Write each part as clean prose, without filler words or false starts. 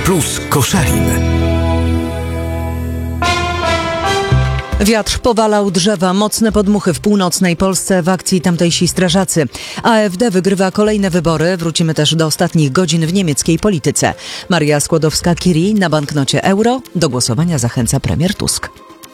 Plus Koszalin. Wiatr powalał drzewa, mocne podmuchy w północnej Polsce, w akcji tamtejsi strażacy. AfD wygrywa kolejne wybory. Wrócimy też do ostatnich godzin w niemieckiej polityce. Maria Skłodowska-Curie na banknocie euro. Do głosowania zachęca premier Tusk.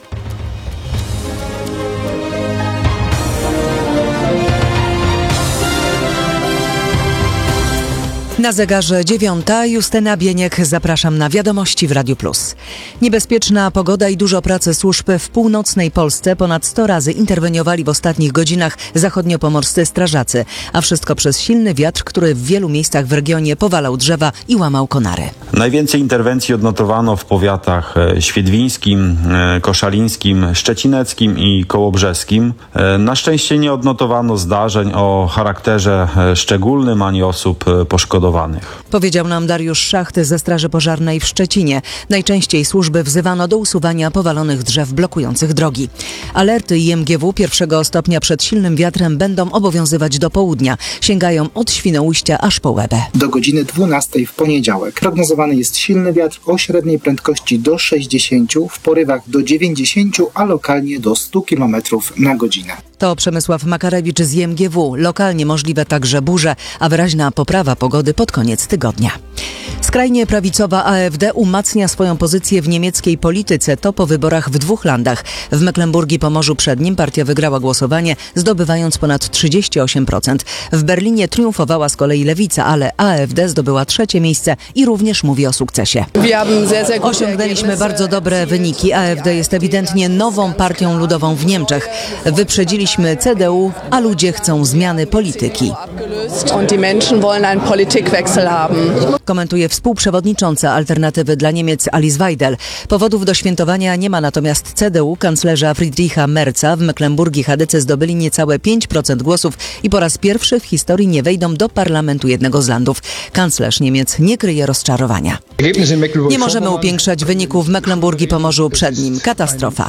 Na zegarze 9. Justyna Bieniek. Zapraszam na wiadomości w Radiu Plus. Niebezpieczna pogoda i dużo pracy służb w północnej Polsce. Ponad 100 razy interweniowali w ostatnich godzinach zachodniopomorscy strażacy. A wszystko przez silny wiatr, który w wielu miejscach w regionie powalał drzewa i łamał konary. Najwięcej interwencji odnotowano w powiatach świdwińskim, koszalińskim, szczecineckim i kołobrzeskim. Na szczęście nie odnotowano zdarzeń o charakterze szczególnym ani osób poszkodowanych. Powiedział nam Dariusz Szacht ze Straży Pożarnej w Szczecinie. Najczęściej służby wzywano do usuwania powalonych drzew blokujących drogi. Alerty IMGW pierwszego stopnia przed silnym wiatrem będą obowiązywać do południa. Sięgają od Świnoujścia aż po Łebę. Do godziny 12 w poniedziałek prognozowany jest silny wiatr o średniej prędkości do 60, w porywach do 90, a lokalnie do 100 km na godzinę. To Przemysław Makarewicz z IMGW. Lokalnie możliwe także burze, a wyraźna poprawa pogody pod koniec tygodnia. Skrajnie prawicowa AfD umacnia swoją pozycję w niemieckiej polityce. To po wyborach w 2 landach. W Mecklenburgii-Pomorzu Przednim partia wygrała głosowanie, zdobywając ponad 38%. W Berlinie triumfowała z kolei Lewica, ale AfD zdobyła 3. miejsce i również mówi o sukcesie. Osiągnęliśmy bardzo dobre wyniki. AfD jest ewidentnie nową partią ludową w Niemczech. Wyprzedziliśmy CDU, a ludzie chcą zmiany polityki. Komentuje współprzewodnicząca Alternatywy dla Niemiec Alice Weidel. Powodów do świętowania nie ma, natomiast CDU kanclerza Friedricha Merza w Mecklenburgii Chadyce zdobyli niecałe 5% głosów i po raz pierwszy w historii nie wejdą do parlamentu jednego z landów. Kanclerz Niemiec nie kryje rozczarowania. Nie możemy upiększać wyników w Mecklenburgii-Pomorzu Przednim. Katastrofa.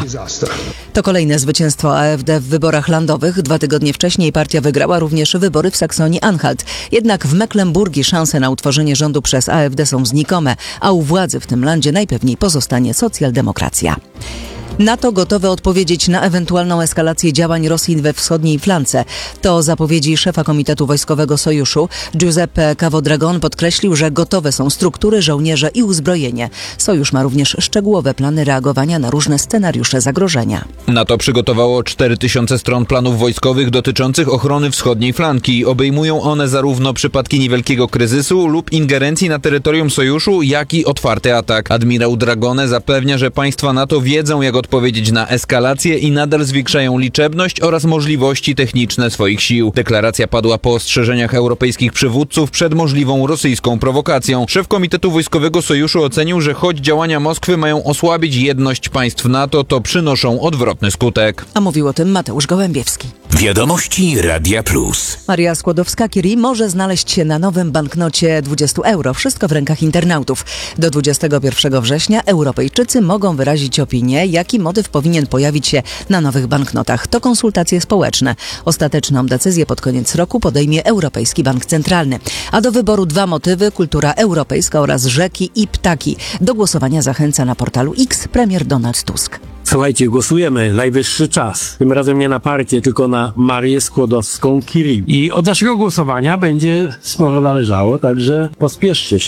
To kolejne zwycięstwo AfD w wyborach landowych. 2 tygodnie wcześniej partia wygrała również wybory w Saksonii-Anhalt. Jednak w Mecklenburgii szanse na utworzenie rządu przez AfD są znikome, a u władzy w tym landzie najpewniej pozostanie socjaldemokracja. NATO gotowe odpowiedzieć na ewentualną eskalację działań Rosji we wschodniej flance. To zapowiedzi szefa Komitetu Wojskowego Sojuszu. Giuseppe Cavodragon podkreślił, że gotowe są struktury, żołnierze i uzbrojenie. Sojusz ma również szczegółowe plany reagowania na różne scenariusze zagrożenia. NATO przygotowało 4000 stron planów wojskowych dotyczących ochrony wschodniej flanki. Obejmują one zarówno przypadki niewielkiego kryzysu lub ingerencji na terytorium Sojuszu, jak i otwarty atak. Admirał Dragone zapewnia, że państwa NATO wiedzą, jak odpowiedzieć na eskalację i nadal zwiększają liczebność oraz możliwości techniczne swoich sił. Deklaracja padła po ostrzeżeniach europejskich przywódców przed możliwą rosyjską prowokacją. Szef Komitetu Wojskowego Sojuszu ocenił, że choć działania Moskwy mają osłabić jedność państw NATO, to przynoszą odwrotny skutek. A mówił o tym Mateusz Gołębiewski. Wiadomości Radia Plus. Maria Skłodowska-Curie może znaleźć się na nowym banknocie 20 euro. Wszystko w rękach internautów. Do 21 września Europejczycy mogą wyrazić opinię, jaki motyw powinien pojawić się na nowych banknotach. To konsultacje społeczne. Ostateczną decyzję pod koniec roku podejmie Europejski Bank Centralny. A do wyboru 2 motywy: kultura europejska oraz rzeki i ptaki. Do głosowania zachęca na portalu X premier Donald Tusk. Słuchajcie, głosujemy. Najwyższy czas. Tym razem nie na partię, tylko na Marię Skłodowską-Curie. I od naszego głosowania będzie sporo należało, także pospieszcie się.